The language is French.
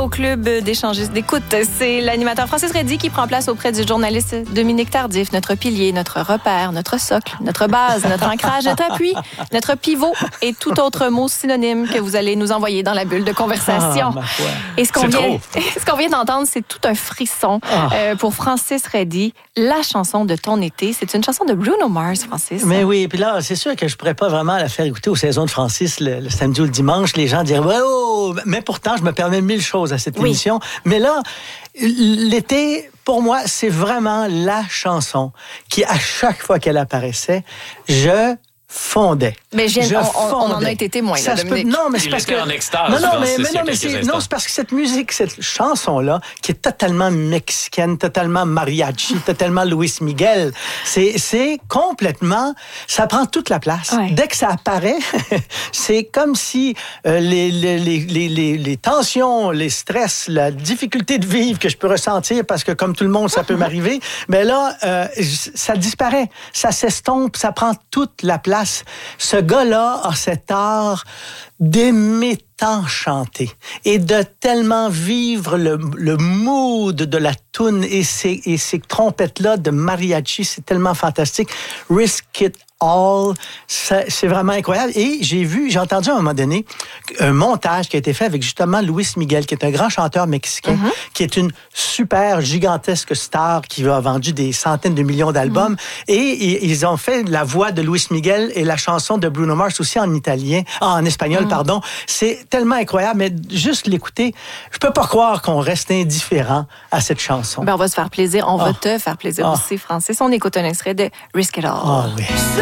au club d'échangistes d'écoute. C'est l'animateur Francis Reddy qui prend place auprès du journaliste Dominique Tardif, notre pilier, notre repère, notre socle, notre base, notre ancrage, notre appui, notre pivot et tout autre mot synonyme que vous allez nous envoyer dans la bulle de conversation. Et ce qu'on vient d'entendre, c'est tout un frisson pour Francis Reddy, la chanson de ton été. C'est une chanson de Bruno Mars, Francis. Mais oui, puis là, c'est sûr que je pourrais pas vraiment la faire écouter aux saisons de Francis le samedi ou le dimanche. Les gens diraient, oh, mais pourtant, je me permets 1000 choses à cette émission. Mais là, l'été, pour moi, c'est vraiment la chanson qui, à chaque fois qu'elle apparaissait, je fondais. Mais on en a été témoin, là, Dominique. Non, mais c'est parce que... en extase, non, c'est parce que cette musique, cette chanson-là, qui est totalement mexicaine, totalement mariachi, totalement Luis Miguel, c'est complètement... Ça prend toute la place. Ouais. Dès que ça apparaît, c'est comme si les tensions, les stress, la difficulté de vivre que je peux ressentir, parce que comme tout le monde, ça peut m'arriver, mais là, ça disparaît. Ça s'estompe, ça prend toute la place. Ce gars-là a cet art d'aimer tant chanter et de tellement vivre le mood de la toune et ces trompettes-là de mariachi, c'est tellement fantastique. Risk It All, c'est vraiment incroyable. Et j'ai entendu à un moment donné un montage qui a été fait avec justement Luis Miguel, qui est un grand chanteur mexicain, qui est une super gigantesque star qui a vendu des centaines de millions d'albums. Et ils ont fait la voix de Luis Miguel et la chanson de Bruno Mars aussi en espagnol, pardon. C'est tellement incroyable, mais juste l'écouter, je peux pas croire qu'on reste indifférent à cette chanson. Ben, on va se faire plaisir. On va te faire plaisir aussi, Francis. On écoute un extrait de Risk It All. Oh oui.